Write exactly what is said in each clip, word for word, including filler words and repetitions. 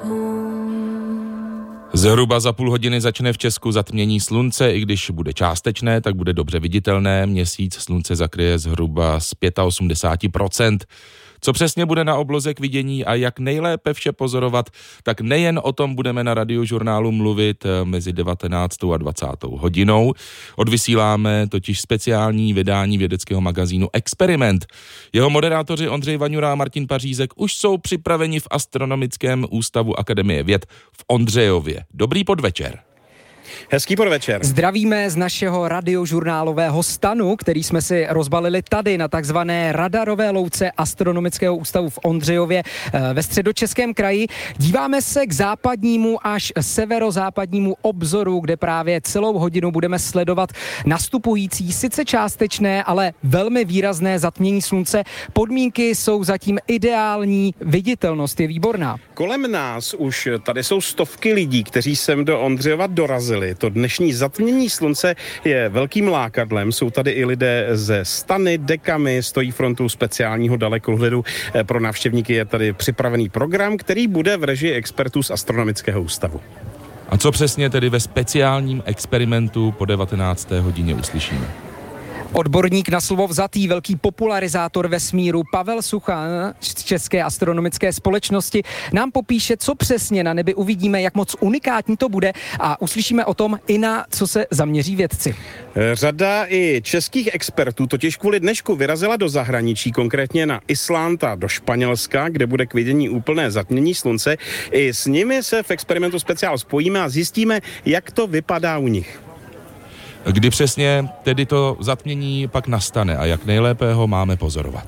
Zhruba za půl hodiny začne v Česku zatmění slunce, i když bude částečné, tak bude dobře viditelné. Měsíc slunce zakryje zhruba z osmdesát pět procent. Co přesně bude na obloze k vidění a jak nejlépe vše pozorovat, tak nejen o tom budeme na Radiožurnálu mluvit mezi devatenáctou a dvacátou hodinou. Odvysíláme totiž speciální vydání vědeckého magazínu Experiment. Jeho moderátoři Ondřej Vaňura a Martin Pařízek už jsou připraveni v Astronomickém ústavu Akademie věd v Ondřejově. Dobrý podvečer. Hezký podvečer. Zdravíme z našeho radiožurnálového stanu, který jsme si rozbalili tady na takzvané radarové louce Astronomického ústavu v Ondřejově ve Středočeském kraji. Díváme se k západnímu až severozápadnímu obzoru, kde právě celou hodinu budeme sledovat nastupující, sice částečné, ale velmi výrazné zatmění slunce. Podmínky jsou zatím ideální, viditelnost je výborná. Kolem nás už tady jsou stovky lidí, kteří sem do Ondřejova dorazili. To dnešní zatmění slunce je velkým lákadlem. Jsou tady i lidé ze stany, dekami, stojí frontou speciálního dalekohledu. Pro návštěvníky je tady připravený program, který bude v režii expertů z Astronomického ústavu. A co přesně tedy ve speciálním experimentu po devatenácté hodině uslyšíme? Odborník na slovo vzatý, velký popularizátor vesmíru Pavel Suchan z České astronomické společnosti nám popíše, co přesně na nebi uvidíme, jak moc unikátní to bude a uslyšíme o tom i na co se zaměří vědci. Řada i českých expertů totiž kvůli dnešku vyrazila do zahraničí, konkrétně na Island a do Španělska, kde bude k vidění úplné zatmění slunce. I s nimi se v experimentu speciál spojíme a zjistíme, jak to vypadá u nich. Kdy přesně tedy to zatmění pak nastane a jak nejlépe ho máme pozorovat?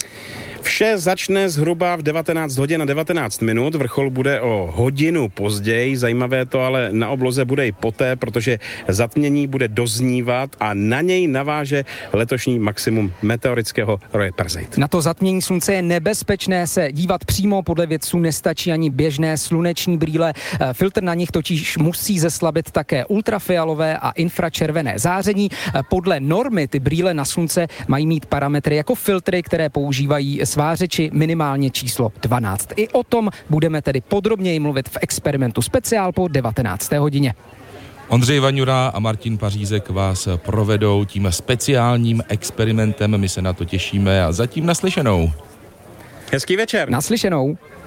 Vše začne zhruba v devatenáct hodin a devatenáct minut, vrchol bude o hodinu později, zajímavé to ale na obloze bude i poté, protože zatmění bude doznívat a na něj naváže letošní maximum meteorického roje Perseit. Na to zatmění slunce je nebezpečné se dívat přímo, podle vědců nestačí ani běžné sluneční brýle, filtr na nich totiž musí zeslabit také ultrafialové a infračervené záření. Podle normy ty brýle na slunce mají mít parametry jako filtry, které používají svářeči minimálně číslo dvanáct. I o tom budeme tedy podrobněji mluvit v experimentu speciál po devatenácté hodině. Ondřej Vaňura a Martin Pařízek vás provedou tím speciálním experimentem. My se na to těšíme a zatím naslyšenou. Hezký večer. Naslyšenou.